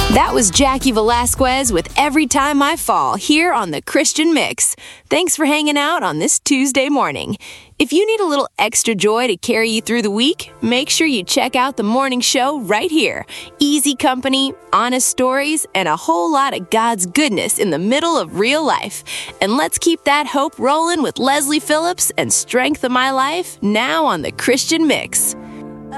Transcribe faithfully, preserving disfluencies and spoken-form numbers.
That was Jackie Velasquez with Every Time I Fall here on the Christian Mix. Thanks for hanging out on this Tuesday morning. If you need a little extra joy to carry you through the week, make sure you check out the morning show right here. Easy company, honest stories, and a whole lot of God's goodness in the middle of real life. And let's keep that hope rolling with Leslie Phillips and Strength of My Life now on the Christian Mix.